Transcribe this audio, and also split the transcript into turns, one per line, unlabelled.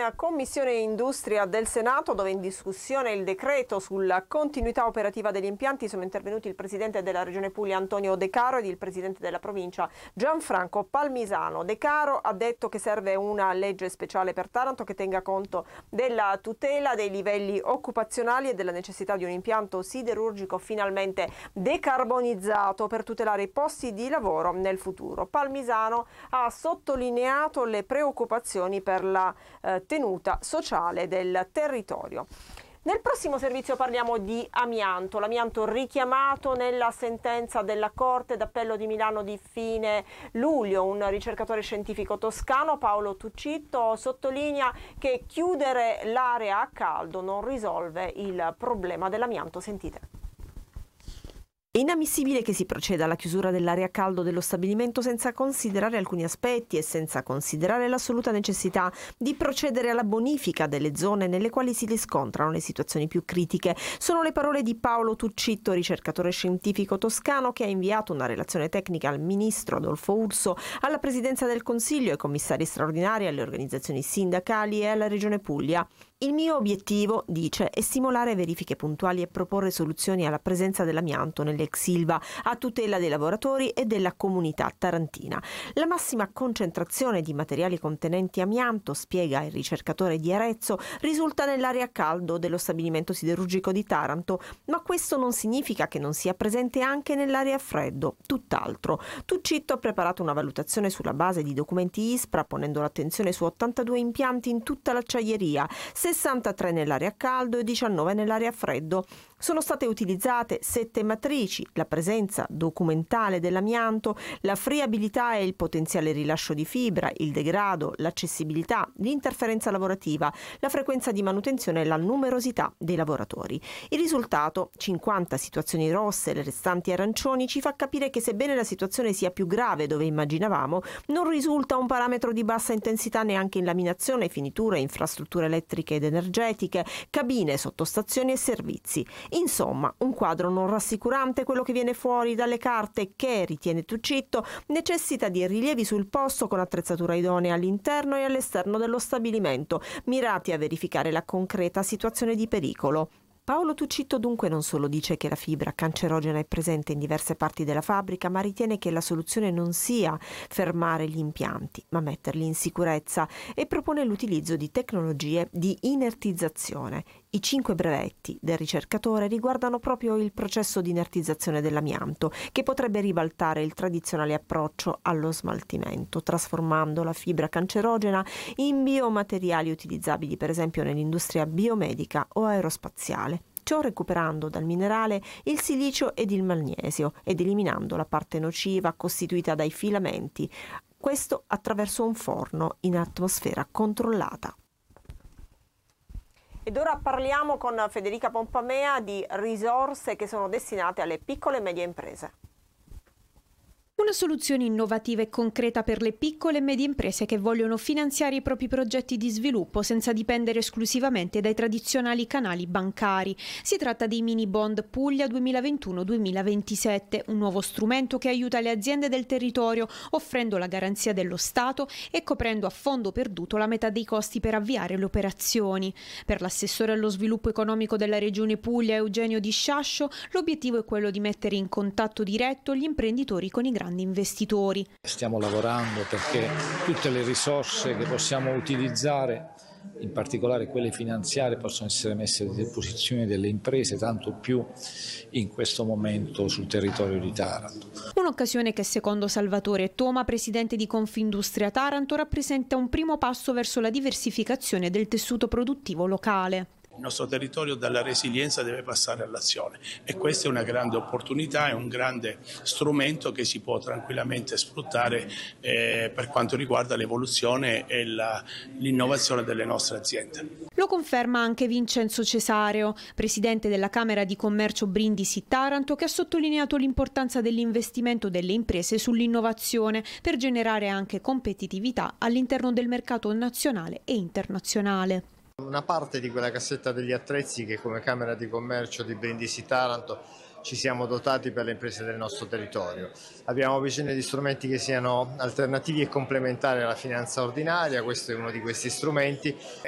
in Commissione Industria del Senato, dove è in discussione il decreto sulla continuità operativa degli impianti, sono intervenuti il Presidente della Regione Puglia Antonio De Caro ed il Presidente della Provincia Gianfranco Palmisano. De Caro ha detto che serve una legge speciale per Taranto che tenga conto della tutela dei livelli occupazionali e della necessità di un impianto siderurgico finalmente decarbonizzato per tutelare i posti di lavoro nel futuro. Palmisano ha sottolineato le preoccupazioni per la tenuta sociale del territorio. Nel prossimo servizio parliamo di amianto, l'amianto richiamato nella sentenza della Corte d'Appello di Milano di fine luglio. Un ricercatore scientifico toscano, Paolo Tuccitto, sottolinea che chiudere l'area a caldo non risolve il problema dell'amianto. Sentite. È inammissibile che si proceda alla chiusura dell'area a caldo dello stabilimento senza considerare alcuni aspetti e senza considerare l'assoluta necessità di procedere alla bonifica delle zone nelle quali si riscontrano le situazioni più critiche. Sono le parole di Paolo Tuccitto, ricercatore scientifico toscano, che ha inviato una relazione tecnica al ministro Adolfo Urso, alla Presidenza del Consiglio, ai commissari straordinari, alle organizzazioni sindacali e alla Regione Puglia. Il mio obiettivo, dice, è stimolare verifiche puntuali e proporre soluzioni alla presenza dell'amianto nell'ex Ilva a tutela dei lavoratori e della comunità tarantina. La massima concentrazione di materiali contenenti amianto, spiega il ricercatore di Arezzo, risulta nell'area a caldo dello stabilimento siderurgico di Taranto, ma questo non significa che non sia presente anche nell'area a freddo, tutt'altro. Tuccitto ha preparato una valutazione sulla base di documenti ISPRA, ponendo l'attenzione su 82 impianti in tutta l'acciaieria, 63 nell'area a caldo e 19 nell'area a freddo. Sono state utilizzate 7 matrici: la presenza documentale dell'amianto, la friabilità e il potenziale rilascio di fibra, il degrado, l'accessibilità, l'interferenza lavorativa, la frequenza di manutenzione e la numerosità dei lavoratori. Il risultato, 50 situazioni rosse, le restanti arancioni, ci fa capire che sebbene la situazione sia più grave dove immaginavamo, non risulta un parametro di bassa intensità neanche in laminazione, finiture, infrastrutture elettriche ed energetiche, cabine, sottostazioni e servizi. Insomma, un quadro non rassicurante quello che viene fuori dalle carte che, ritiene Tuccitto, necessita di rilievi sul posto con attrezzatura idonea all'interno e all'esterno dello stabilimento, mirati a verificare la concreta situazione di pericolo. Paolo Tuccitto dunque non solo dice che la fibra cancerogena è presente in diverse parti della fabbrica, ma ritiene che la soluzione non sia fermare gli impianti, ma metterli in sicurezza, e propone l'utilizzo di tecnologie di inertizzazione. I 5 brevetti del ricercatore riguardano proprio il processo di inertizzazione dell'amianto, che potrebbe ribaltare il tradizionale approccio allo smaltimento, trasformando la fibra cancerogena in biomateriali utilizzabili per esempio nell'industria biomedica o aerospaziale. Ciò recuperando dal minerale il silicio ed il magnesio ed eliminando la parte nociva costituita dai filamenti, questo attraverso un forno in atmosfera controllata. Ed ora parliamo con Federica Pompamea di risorse che sono destinate alle piccole e medie imprese.
Una soluzione innovativa e concreta per le piccole e medie imprese che vogliono finanziare i propri progetti di sviluppo senza dipendere esclusivamente dai tradizionali canali bancari. Si tratta dei mini bond Puglia 2021-2027, un nuovo strumento che aiuta le aziende del territorio offrendo la garanzia dello Stato e coprendo a fondo perduto la metà dei costi per avviare le operazioni. Per l'assessore allo sviluppo economico della Regione Puglia, Eugenio Di Sciascio, l'obiettivo è quello di mettere in contatto diretto gli imprenditori con i grandi investitori.
Stiamo lavorando perché tutte le risorse che possiamo utilizzare, in particolare quelle finanziarie, possono essere messe a disposizione delle imprese, tanto più in questo momento sul territorio di Taranto.
Un'occasione che secondo Salvatore Toma, presidente di Confindustria Taranto, rappresenta un primo passo verso la diversificazione del tessuto produttivo locale.
Il nostro territorio dalla resilienza deve passare all'azione e questa è una grande opportunità, è un grande strumento che si può tranquillamente sfruttare per quanto riguarda l'evoluzione e l'innovazione delle nostre aziende.
Lo conferma anche Vincenzo Cesareo, presidente della Camera di Commercio Brindisi Taranto, che ha sottolineato l'importanza dell'investimento delle imprese sull'innovazione per generare anche competitività all'interno del mercato nazionale e internazionale.
Una parte di quella cassetta degli attrezzi che come Camera di Commercio di Brindisi Taranto ci siamo dotati per le imprese del nostro territorio. Abbiamo bisogno di strumenti che siano alternativi e complementari alla finanza ordinaria, questo è uno di questi strumenti,